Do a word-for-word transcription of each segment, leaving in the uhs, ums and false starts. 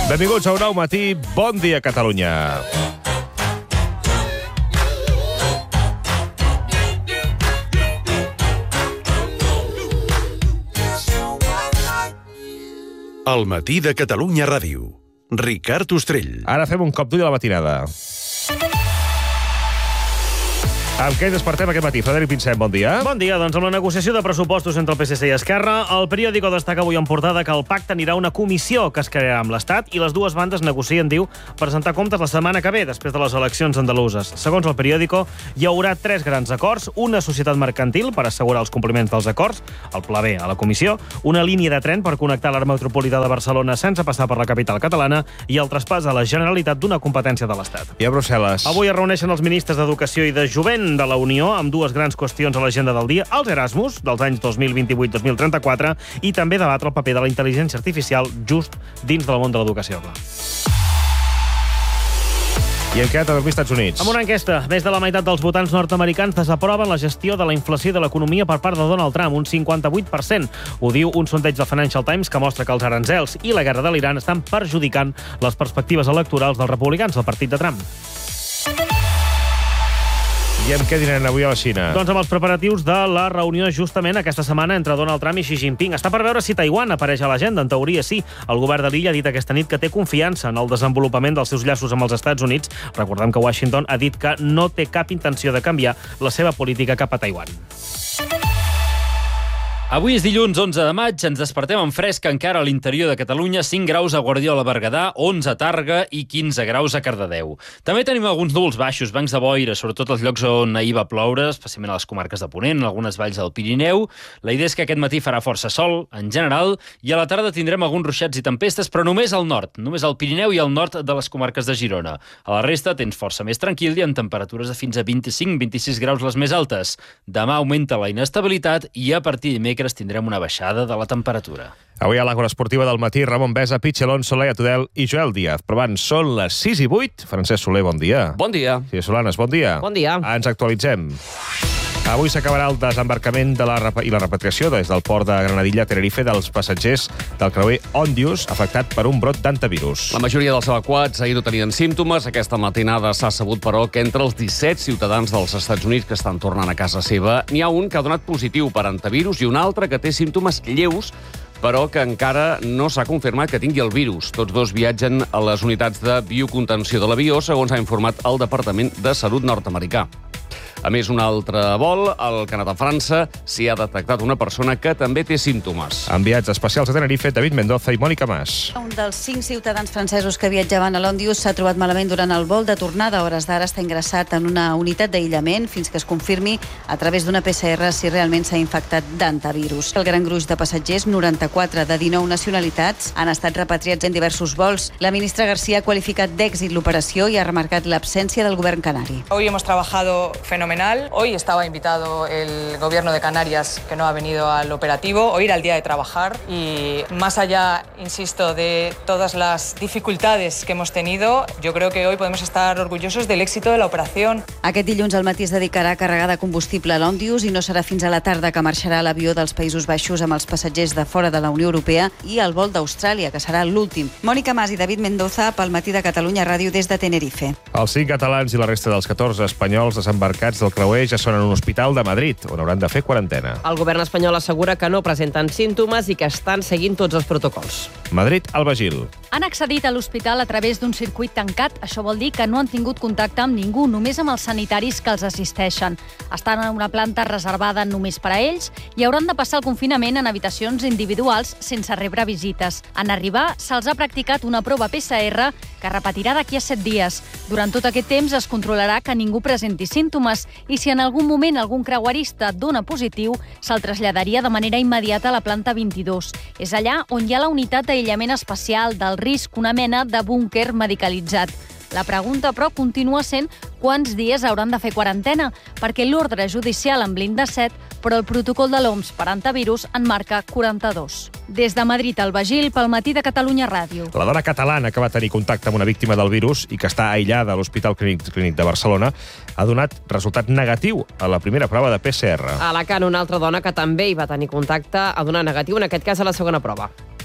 Benvinguts a un nou matí. Bon dia, Catalunya. El matí de Catalunya Ràdio. Ricard Ostrell. Ara fem un cop d'ull a la matinada. Amb què ens despertem aquest matí? Frederic Pinsem, bon dia. Bon dia. Doncs amb la negociació de pressupostos entre el P S C i Esquerra, el periòdico destaca avui en portada que el pacte anirà a una comissió que es crearà amb l'Estat i les dues bandes negocien, diu, presentar comptes la setmana que ve, després de les eleccions andaluses. Segons el periòdico, hi haurà tres grans acords, una societat mercantil per assegurar els compliments dels acords, el Pla B a la comissió, una línia de tren per connectar l'àrea metropolitana de Barcelona sense passar per la capital catalana i el traspàs a la Generalitat d'una competència de l'Estat. I a Brussel·les? Avui es reuneixen els ministres d'Educació i de Jovent de la Unió amb dues grans qüestions a l'agenda del dia, els Erasmus, dels anys dos mil vint-i-vuit dos mil trenta-quatre, i també debatre el paper de la intel·ligència artificial just dins del món de l'educació. I en què ha de dormir als Estats Units? Amb una enquesta, més de la meitat dels votants nord-americans desaproven la gestió de la inflació i de l'economia per part de Donald Trump, un cinquanta-vuit per cent. Ho diu un sondeig del Financial Times que mostra que els aranzels i la guerra de l'Iran estan perjudicant les perspectives electorals dels republicans del partit de Trump. I amb què dinaran avui a la Xina? Doncs amb els preparatius de la reunió justament aquesta setmana entre Donald Trump i Xi Jinping. Està per veure si Taiwan apareix a l'agenda. En teoria, sí. El govern de l'illa ha dit aquesta nit que té confiança en el desenvolupament dels seus llaços amb els Estats Units. Recordem que Washington ha dit que no té cap intenció de canviar la seva política cap a Taiwan. Avui és dilluns onze de maig, ens despertem en fresc encara a l'interior de Catalunya, cinc graus a Guardiola Berguedà, onze a Tàrrega i quinze graus a Cardedeu. També tenim alguns núvols baixos, bancs de boira, sobretot als llocs on ahir va ploure, especialment a les comarques de Ponent, en algunes valls del Pirineu. La idea és que aquest matí farà força sol, en general, i a la tarda tindrem alguns ruixats i tempestes, però només al nord, només al Pirineu i al nord de les comarques de Girona. A la resta tens força més tranquil i amb temperatures de fins a vint-i-cinc a vint-i-sis graus les més altes. Demà augmenta la inestabilitat i a partir de dimecres tindrem una baixada de la temperatura. Avui a l'Àgora Esportiva del matí, Ramon Besa, Pitxelón, Soler, Tudel i Joel Díaz. Però abans són les sis i vuit. Francesc Soler, bon dia. Bon dia. Sí, Solanes, bon dia. Bon dia. Ens actualitzem. Avui s'acabarà el desembarcament de la rep i la repatriació des del port de Granadilla a Tenerife dels passatgers del creuer Ondius afectat per un brot d'antivirus. La majoria dels evacuats ahir no tenien símptomes. Aquesta matinada s'ha sabut, però, que entre els disset ciutadans dels Estats Units que estan tornant a casa seva n'hi ha un que ha donat positiu per antivirus i un altre que té símptomes lleus però que encara no s'ha confirmat que tingui el virus. Tots dos viatgen a les unitats de biocontenció de l'avió, segons ha informat el Departament de Salut nord-americà. A més, un altre vol, al Canadà, França, s'hi ha detectat una persona que també té símptomes. Enviats especials a Tenerife, David Mendoza i Mònica Mas. Un dels cinc ciutadans francesos que viatjaven a l'Ondius s'ha trobat malament durant el vol de tornada. A hores d'ara està ingressat en una unitat d'aïllament fins que es confirmi a través d'una P C R si realment s'ha infectat d'antivirus. El gran gruix de passatgers, noranta-quatre de dinou nacionalitats, han estat repatriats en diversos vols. La ministra García ha qualificat d'èxit l'operació i ha remarcat l'absència del govern canari. Hoy hemos trabajado fenomenal. Hoy estaba invitado el gobierno de Canarias, que no ha venido al operativo. Hoy era el día de trabajar y más allá, insisto, de todas las dificultades que hemos tenido, yo creo que hoy podemos estar orgullosos del éxito de la operación. Aquest dilluns al matí es dedicarà a carregar de combustible a l'Ondius i no serà fins a la tarda que marxarà l'avió dels Països Baixos amb els passatgers de fora de la Unió Europea i el vol d'Austràlia, que serà l'últim. Mònica Mas i David Mendoza pel matí de Catalunya Ràdio des de Tenerife. Els cinc catalans i la resta dels catorze espanyols desembarcats del creuer ja són en un hospital de Madrid, on hauran de fer quarantena. El govern espanyol assegura que no presenten símptomes i que estan seguint tots els protocols. Madrid, Alba Gil. Han accedit a l'hospital a través d'un circuit tancat. Això vol dir que no han tingut contacte amb ningú, només amb els sanitaris que els assisteixen. Estan en una planta reservada només per a ells i hauran de passar el confinament en habitacions individuals sense rebre visites. En arribar, se'ls ha practicat una prova P C R que repetirà d'aquí a set dies. Durant tot aquest temps es controlarà que ningú presenti símptomes i si en algun moment algun creuerista dona positiu, se'l traslladaria de manera immediata a la planta vint-i-dos. És allà on hi ha la unitat d'aïllament especial del risc, una mena de búnquer medicalitzat. La pregunta, però, continua sent quants dies hauran de fer quarantena, perquè l'ordre judicial en blinda set, però el protocol de l'O M S per antivirus en marca quaranta-dos. Des de Madrid, Alba Gil, pel matí de Catalunya Ràdio. La dona catalana que va tenir contacte amb una víctima del virus i que està aïllada a l'Hospital Clínic, Clínic de Barcelona ha donat resultat negatiu a la primera prova de P C R. A Alacant, una altra dona que també hi va tenir contacte ha donat negatiu, en aquest cas a la segona prova.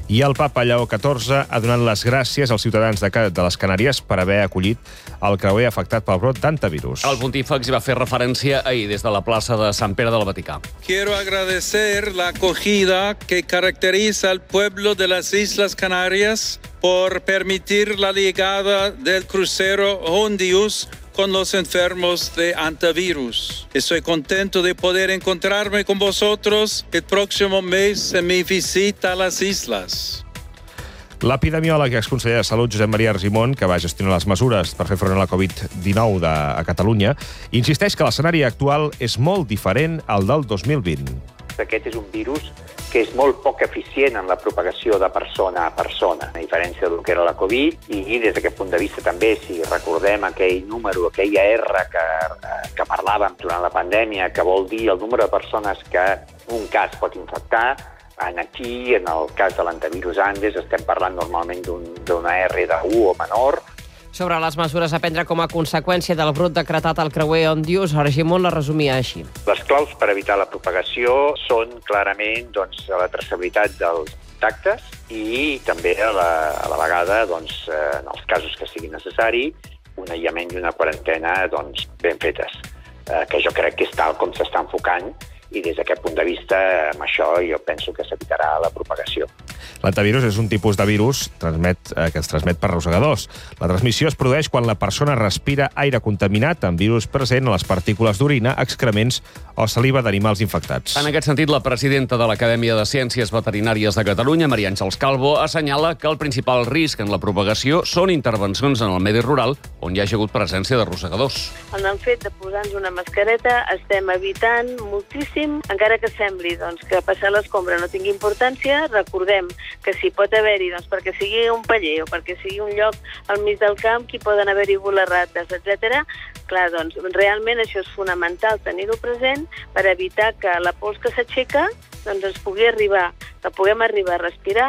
I el papa Lleó catorze ha donat les gràcies als ciutadans de, de les Canàries per haver acollit el creuer afectat pel brot d'antivirus. El pontífex hi va fer referència ahir des de la plaça de Sant Pere del Vaticà. Quiero agradecer la acogida que caracteriza al pueblo de las Islas Canarias por permitir la llegada del crucero Hondius con los enfermos de antivirus. Estoy contento de poder encontrarme con vosotros el próximo mes en mi visita a las islas. L'epidemiòleg i exconseller de Salut, Josep Maria Argimon, que va gestionar les mesures per fer front a la covid dinou de, a Catalunya, insisteix que l'escenari actual és molt diferent al del dos mil vint. Aquest és un virus que és molt poc eficient en la propagació de persona a persona, a diferència del que era la Covid, i des d'aquest punt de vista també, si recordem aquell número, aquella R que, que parlàvem durant la pandèmia, que vol dir el número de persones que un cas pot infectar, en aquí, en el cas de l'antivirus Andes, estem parlant normalment d'una R de u o menor. Sobre les mesures a prendre com a conseqüència del brot decretat al creuer Hondius, Argimon la resumia així. Les claus per evitar la propagació són clarament doncs, la traçabilitat dels contactes i també a la, a la vegada, doncs, en els casos que sigui necessari, un aïllament i una quarantena doncs, ben fetes, eh, que jo crec que és tal com s'està enfocant, i des d'aquest punt de vista, amb això jo penso que s'evitarà la propagació. L'antivirus és un tipus de virus transmet, eh, que es transmet per rosegadors. La transmissió es produeix quan la persona respira aire contaminat amb virus present a les partícules d'orina, excrements o saliva d'animals infectats. En aquest sentit, la presidenta de l'Acadèmia de Ciències Veterinàries de Catalunya, Maria Àngels Calvo, assenyala que el principal risc en la propagació són intervencions en el medi rural on hi ha hagut presència de rosegadors. En el fet de posar-nos una mascareta estem evitant moltíssim, encara que sembli doncs, que passar l'escombra no tingui importància, recordem que si pot haver-hi, doncs, perquè sigui un paller o perquè sigui un lloc al mig del camp, que poden haver-hi les rates, etcètera. Clar, doncs, realment això és fonamental tenir-ho present per evitar que la pols que s'aixeca doncs, ens pugui arribar, que puguem arribar a respirar.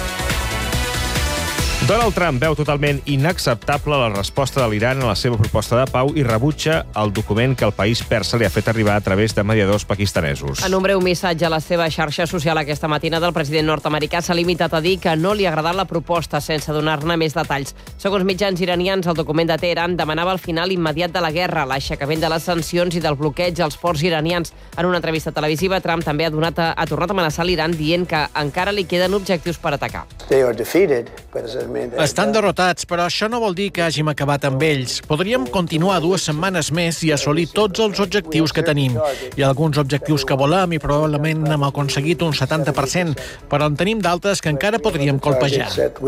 Donald Trump veu totalment inacceptable la resposta de l'Iran a la seva proposta de pau i rebutja el document que el país persa li ha fet arribar a través de mediadors pakistanesos. En un breu missatge a la seva xarxa social aquesta matinada, el president nord-americà s'ha limitat a dir que no li ha agradat la proposta sense donar-ne més detalls. Segons mitjans iranians, el document de Teheran demanava el final immediat de la guerra, l'aixecament de les sancions i del bloqueig als ports iranians. En una entrevista televisiva, Trump també ha, donat a, ha tornat a amenaçar l'Iran dient que encara li queden objectius per atacar. Estan derrotats, però això no vol dir que hàgim acabat amb ells. Podríem continuar dues setmanes més i assolir tots els objectius que tenim. Hi ha alguns objectius que volem i probablement n'hem aconseguit un setanta per cent, però en tenim d'altres que encara podríem colpejar.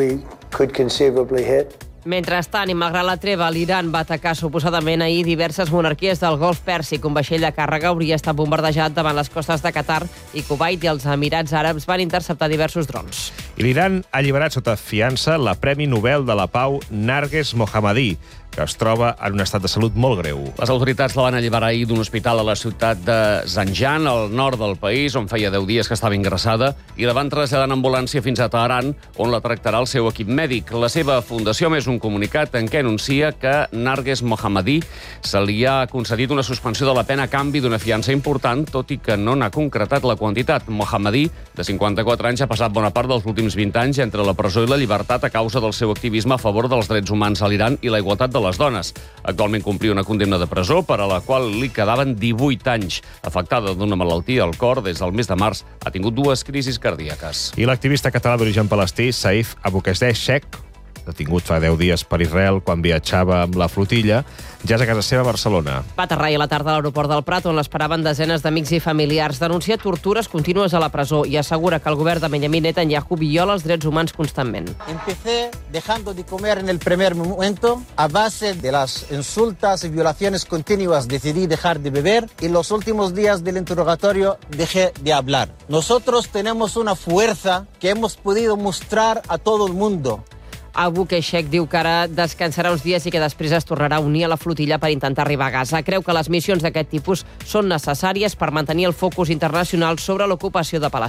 Mentrestant, i malgrat la treva, l'Iran va atacar suposadament ahir diverses monarquies del Golf Pèrsic. Un vaixell de càrrega hauria estat bombardejat davant les costes de Qatar i Kuwait i els Emirats Àrabs van interceptar diversos drons. I l'Iran ha alliberat sota fiança la Premi Nobel de la Pau Narges Mohammadi, que es troba en un estat de salut molt greu. Les autoritats la van alliberar ahir d'un hospital a la ciutat de Zanjan, al nord del país, on feia deu dies que estava ingressada, i la van traslladar en ambulància fins a Teheran, on la tractarà el seu equip mèdic. La seva fundació més un comunicat en què anuncia que Narges Mohammadi se li ha concedit una suspensió de la pena a canvi d'una fiança important, tot i que no n'ha concretat la quantitat. Mohammadi, de cinquanta-quatre anys, ha passat bona part dels últims vint anys entre la presó i la llibertat a causa del seu activisme a favor dels drets humans a l'Iran i la igualtat de les dones. Actualment complia una condemna de presó per a la qual li quedaven divuit anys. Afectada d'una malaltia al cor, des del mes de març ha tingut dues crisis cardíaques. I l'activista català d'origen palestí, Saif Aboukazdeh, detingut fa deu dies per Israel quan viatjava amb la flotilla, ja és a casa seva a Barcelona. Va aterrar ahir a la tarda a l'aeroport del Prat, on l'esperaven desenes d'amics i familiars. Denuncia tortures contínues a la presó i assegura que el govern de Benjamin Netanyahu viola els drets humans constantment. Empecé dejando de comer en el primer momento. A base de las insultas y violaciones continuas decidí dejar de beber y en los últimos días del interrogatorio dejé de hablar. Nosotros tenemos una fuerza que hemos podido mostrar a todo el mundo. Aboukazdeh diu que ara descansarà uns dies i que després es tornarà a unir a la flotilla per intentar arribar a Gaza. Creu que les missions d'aquest tipus són necessàries per mantenir el focus internacional sobre l'ocupació de Palestina.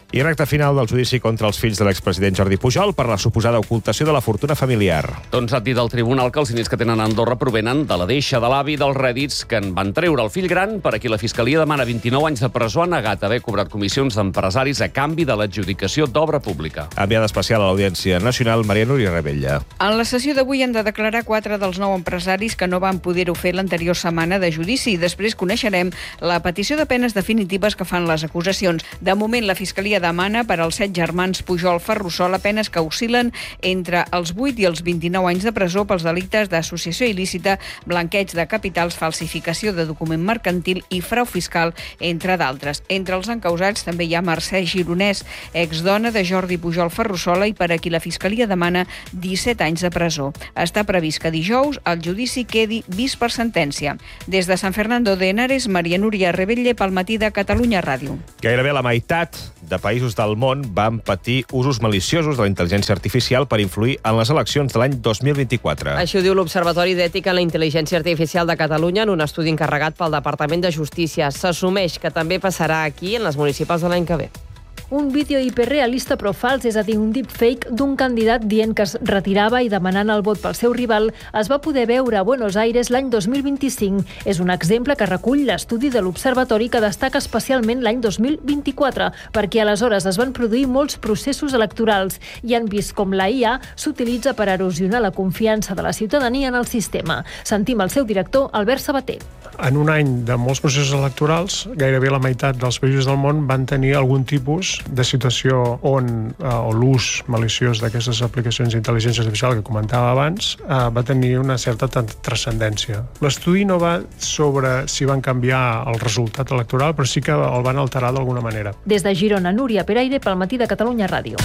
I recta final del judici contra els fills de l'expresident Jordi Pujol per la suposada ocultació de la fortuna familiar. Doncs ha dit el tribunal que els diners que tenen a Andorra provenen de la deixa de l'avi dels rèdits que en van treure el fill gran, per a qui la Fiscalia demana vint-i-nou anys de presó, ha negat haver cobrat comissions d'empresaris a canvi de l'adjudicació d'obra pública. Enviada especial a l'Audiència Nacional, Maria Núria Rebella. En la sessió d'avui han de declarar quatre dels nou empresaris que no van poder-ho fer l'anterior setmana de judici. Després coneixerem la petició de penes definitives que fan les acusacions. De moment, la Fiscalia demana per als set germans Pujol Ferrusola penes que oscil·len entre els vuit i els vint-i-nou anys de presó pels delictes d'associació il·lícita, blanqueig de capitals, falsificació de document mercantil i frau fiscal, entre d'altres. Entre els encausats també hi ha Mercè Gironès, exdona de Jordi Pujol Ferrusola i per a qui la Fiscalia demana disset anys de presó. Està previst que dijous el judici quedi vist per sentència. Des de Sant Fernando de Henares, Maria Núria Rebella pel Matí de Catalunya Ràdio. Gairebé la meitat de països del món van patir usos maliciosos de la intel·ligència artificial per influir en les eleccions de l'any dos mil vint-i-quatre. Això diu l'Observatori d'Ètica en la Intel·ligència Artificial de Catalunya en un estudi encarregat pel Departament de Justícia. S'assumeix que també passarà aquí en les municipals de l'any que ve. Un vídeo hiperrealista però fals, és a dir, un deepfake d'un candidat dient que es retirava i demanant el vot pel seu rival, es va poder veure a Buenos Aires l'any dos mil vint-i-cinc. És un exemple que recull l'estudi de l'Observatori que destaca especialment l'any dos mil vint-i-quatre, perquè aleshores es van produir molts processos electorals i han vist com la I A s'utilitza per erosionar la confiança de la ciutadania en el sistema. Sentim el seu director, Albert Sabater. En un any de molts processos electorals, gairebé la meitat dels països del món van tenir algun tipus de situació on eh, l'ús maliciós d'aquestes aplicacions d'intel·ligència artificial que comentava abans eh, va tenir una certa transcendència. L'estudi no va sobre si van canviar el resultat electoral, però sí que el van alterar d'alguna manera. Des de Girona, Núria Peraire pel Matí de Catalunya Ràdio.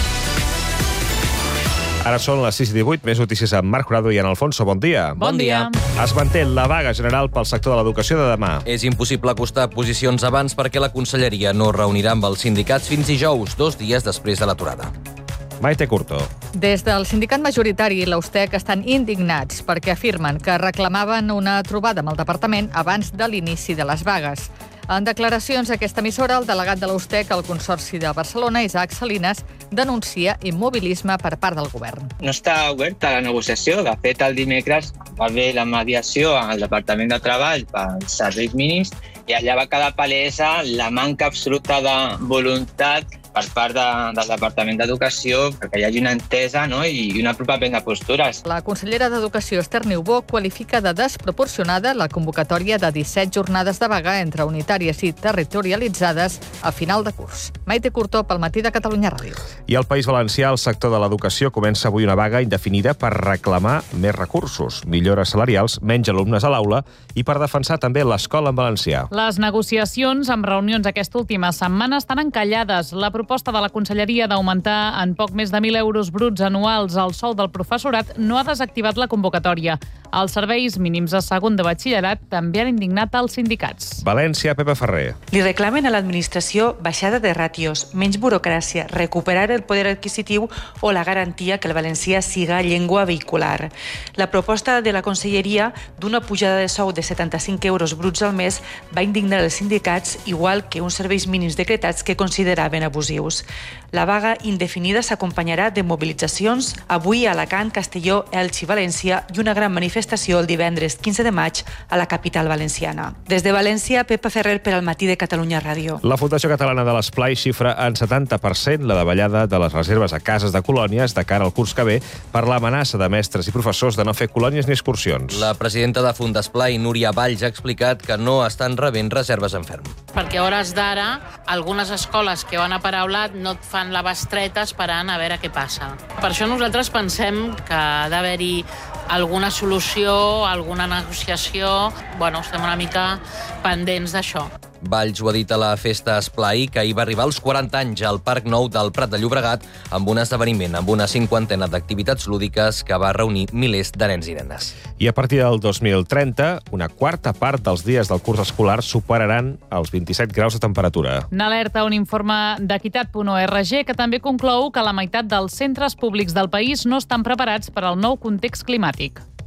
Ara són les sis i divuit, més notícies amb Marc Jurado i en Alfonso. Bon dia. Bon dia. Es manté la vaga general pel sector de l'educació de demà. És impossible acostar posicions abans perquè la Conselleria no es reunirà amb els sindicats fins dijous, dos dies després de l'aturada. Maite Curto. Des del sindicat majoritari, l'Austec, estan indignats perquè afirmen que reclamaven una trobada amb el departament abans de l'inici de les vagues. En declaracions a aquesta emissora, el delegat de l'Austec al Consorci de Barcelona, Isaac Salinas, denuncia immobilisme per part del govern. No està oberta la negociació. De fet, el dimecres va haver la mediació al Departament de Treball pels serveis mínims i allà va quedar palesa la manca absoluta de voluntat per part de, del Departament d'Educació perquè hi hagi una entesa, no? i una apropament de postures. La consellera d'Educació, Esther Niubó, qualifica de desproporcionada la convocatòria de disset jornades de vaga entre unitàries i territorialitzades a final de curs. Maite Curto, pel Matí de Catalunya Ràdio. I al País Valencià, el sector de l'educació comença avui una vaga indefinida per reclamar més recursos, millores salarials, menys alumnes a l'aula i per defensar també l'escola en valencià. Les negociacions amb reunions aquesta última setmana estan encallades. La proposta de la Conselleria d'augmentar en poc més de mil euros bruts anuals el sou del professorat no ha desactivat la convocatòria. Els serveis mínims a segon de batxillerat també han indignat els sindicats. València, Pepa Ferrer. Li reclamen a l'administració baixada de ràtios, menys burocràcia, recuperar el poder adquisitiu o la garantia que el valencià siga llengua vehicular. La proposta de la Conselleria d'una pujada de sou de setanta-cinc euros bruts al mes va indignar els sindicats, igual que uns serveis mínims decretats que consideraven abusius. La vaga indefinida s'acompanyarà de mobilitzacions avui a Alacant, Castelló, Elx i València i una gran manifestació el divendres quinze de maig a la capital valenciana. Des de València, Pepa Ferrer per al Matí de Catalunya Ràdio. La Fundació Catalana de l'Esplai xifra en setanta per cent la davallada de les reserves a cases de colònies de cara al curs que ve per l'amenaça de mestres i professors de no fer colònies ni excursions. La presidenta de Fundesplai, Núria Valls, ha explicat que no estan rebent reserves en ferm. Perquè a hores d'ara, algunes escoles que van a paraulat no et fan la bestreta esperant a veure què passa. Per això nosaltres pensem que ha d'haver-hi alguna solució, alguna negociació. Bueno, estem una mica pendents d'això. Valls ho ha dit a la Festa Esplai, que ahir va arribar als quaranta anys al Parc Nou del Prat de Llobregat amb un esdeveniment amb una cinquantena d'activitats lúdiques que va reunir milers de nens i nenes. I a partir del dos mil trenta, una quarta part dels dies del curs escolar superaran els vint-i-set graus de temperatura. N'alerta un informe d'equitat punt org que també conclou que la meitat dels centres públics del país no estan preparats per al nou context climàtic.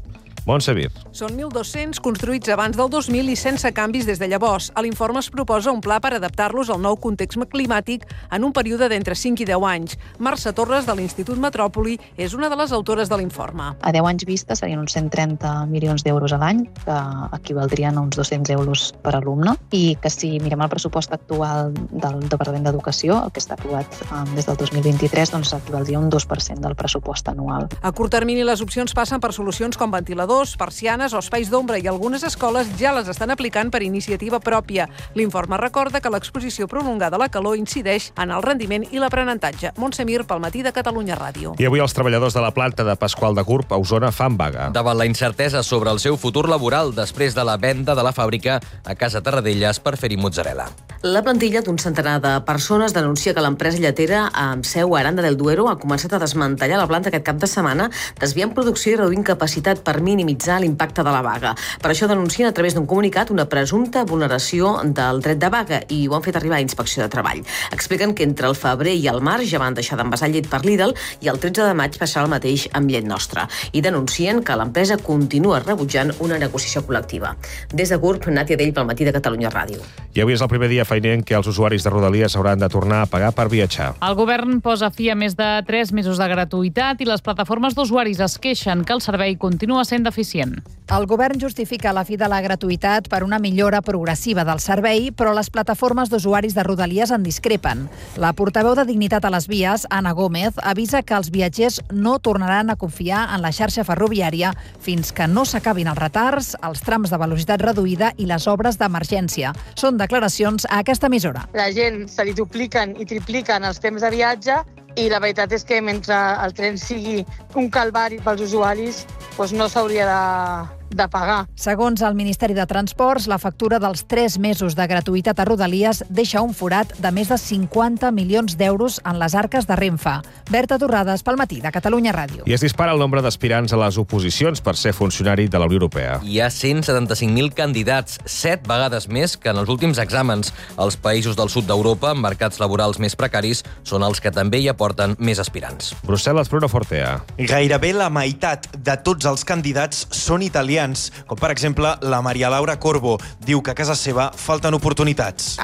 Montse Vir. Són mil dos-cents construïts abans del dos mil i sense canvis des de llavors. A l'informe es proposa un pla per adaptar-los al nou context climàtic en un període d'entre cinc i deu anys. Mercè Torres, de l'Institut Metròpoli, és una de les autores de l'informe. A deu anys vista serien uns cent trenta milions d'euros a l'any, que equivaldrien a uns dos-cents euros per alumne, i que si mirem el pressupost actual del Departament d'Educació, el que està aprovat des del dos mil vint-i-tres, doncs equivaldria a un dos per cent del pressupost anual. A curt termini, les opcions passen per solucions com ventiladors, persianes o espais d'ombra, i algunes escoles ja les estan aplicant per iniciativa pròpia. L'informe recorda que l'exposició prolongada a la calor incideix en el rendiment i l'aprenentatge. Montse Mir, pel Matí de Catalunya Ràdio. I avui els treballadors de la planta de Pasqual de Gurb a Osona fan vaga. Davant la incertesa sobre el seu futur laboral després de la venda de la fàbrica a Casa Tarradellas per fer-hi mozzarella. La plantilla d'un centenar de persones denuncia que l'empresa lletera amb seu a Aranda del Duero ha començat a desmantellar la planta aquest cap de setmana, desviant producció i reduint capacitat per minimitzar l'impacte de la vaga. Per això denuncien a través d'un comunicat una presumpta vulneració del dret de vaga i ho han fet arribar a Inspecció de Treball. Expliquen que entre el febrer i el març ja van deixar d'envasar llet per Lidl i el tretze de maig passarà el mateix amb Llet Nostra. I denuncien que l'empresa continua rebutjant una negociació col·lectiva. Des de Gurb, Nàtia Dell, pel Matí de Catalunya Ràdio. I avui és el primer dia feiner en què els usuaris de Rodalies hauran de tornar a pagar per viatjar. El govern posa fi a més de tres mesos de gratuïtat i les plataformes d'usuaris es queixen que el servei continua sent deficient. El govern justifica la fi de la gratuïtat per una millora progressiva del servei, però les plataformes d'usuaris de Rodalies en discrepen. La portaveu de Dignitat a les Vies, Anna Gómez, avisa que els viatgers no tornaran a confiar en la xarxa ferroviària fins que no s'acabin els retards, els trams de velocitat reduïda i les obres d'emergència. Són declaracions a aquesta emissora. La gent se li dupliquen i tripliquen els temps de viatge i la veritat és que mentre el tren sigui un calvari pels usuaris, doncs no s'hauria de, de pagar. Segons el Ministeri de Transports, la factura dels tres mesos de gratuïtat a Rodalies deixa un forat de més de cinquanta milions d'euros en les arques de Renfe. Berta Torrades, pel Matí de Catalunya Ràdio. I es dispara el nombre d'aspirants a les oposicions per ser funcionari de la Unió Europea. Hi ha cent setanta-cinc mil candidats, set vegades més que en els últims exàmens. Els països del sud d'Europa, amb mercats laborals més precaris, són els que també hi aporten més aspirants. Brussel·les, Bruno Fortea. Gairebé la meitat de tots els candidats són italians, com per exemple la Maria Laura Corbo. Diu que a casa seva falten oportunitats.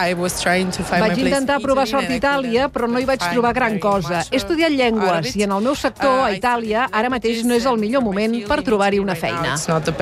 Vaig intentar provar sort a Itàlia, però no hi vaig trobar gran cosa. He estudiat llengües i en el meu sector, a Itàlia, ara mateix no és el millor moment per trobar-hi una feina.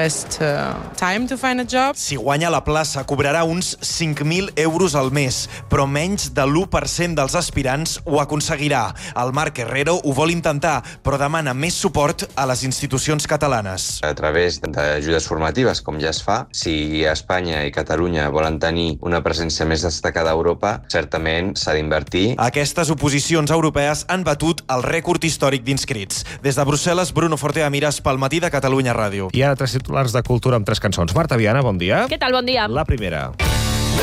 Si guanya la plaça, cobrarà uns cinc mil euros al mes, però menys de l'u per cent dels aspirants ho aconseguirà. El Marc Herrero ho vol intentar, però demana més suport a les institucions catalanes. A través d'ajudes formatives, com ja es fa, si Espanya i Catalunya volen tenir una presència més destacada a Europa, certament s'ha d'invertir. Aquestes oposicions europees han batut el rècord històric d'inscrits. Des de Brussel·les, Bruno Fortea Mires, pel Matí de Catalunya Ràdio. I ara tres titulars de cultura amb tres cançons. Marta Viana, bon dia. Què tal, bon dia? La primera.